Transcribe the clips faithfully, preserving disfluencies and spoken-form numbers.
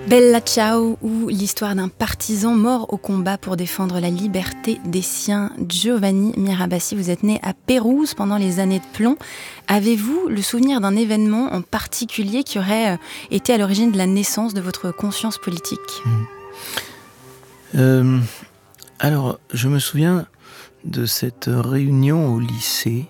Bella Ciao, ou l'histoire d'un partisan mort au combat pour défendre la liberté des siens. Giovanni Mirabassi, vous êtes né à Pérouse pendant les années de plomb. Avez-vous le souvenir d'un événement en particulier qui aurait été à l'origine de la naissance de votre conscience politique ? mmh. euh, Alors, je me souviens de cette réunion au lycée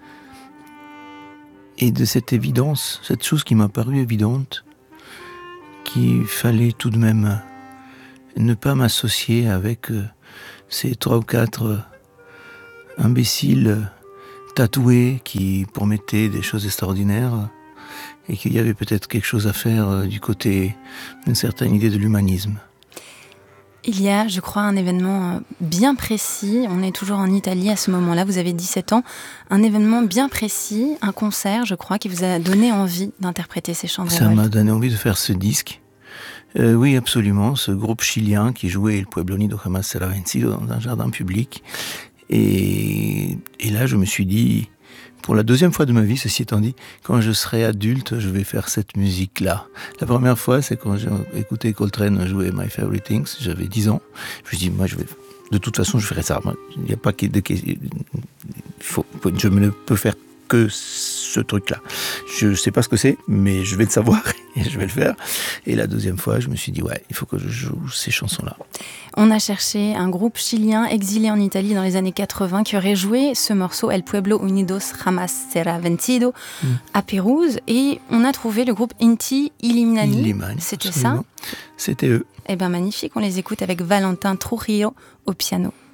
et de cette évidence, cette chose qui m'a paru évidente, qu'il fallait tout de même ne pas m'associer avec euh, ces trois ou quatre euh, imbéciles tatoués qui promettaient des choses extraordinaires et qu'il y avait peut-être quelque chose à faire euh, du côté d'une certaine idée de l'humanisme. Il y a, je crois, un événement bien précis. On est toujours en Italie à ce moment-là. Vous avez dix-sept ans. Un événement bien précis, un concert, je crois, qui vous a donné envie d'interpréter ces chants de révolte. Ça m'a donné envie de faire ce disque. Euh, oui, absolument. Ce groupe chilien qui jouait El Pueblo Unido Jamás Será Vencido dans un jardin public. Et, et là, je me suis dit, pour la deuxième fois de ma vie, ceci étant dit, quand je serai adulte, je vais faire cette musique-là. La première fois, c'est quand j'ai écouté Coltrane jouer My Favorite Things, j'avais dix ans. Je me suis dit, moi, je vais, de toute façon, je ferai ça. Il n'y a pas de question. Je ne peux faire que ce truc-là. Je ne sais pas ce que c'est, mais je vais le savoir et je vais le faire. Et la deuxième fois, je me suis dit, ouais, il faut que je joue ces chansons-là. On a cherché un groupe chilien exilé en Italie dans les années quatre-vingts qui aurait joué ce morceau El Pueblo Unidos Jamás Será Vencido mm. à Pérouse, et on a trouvé le groupe Inti Illimani. Illimani, c'était absolument. ça ? C'était eux. Eh bien magnifique, on les écoute avec Valentin Trujillo au piano.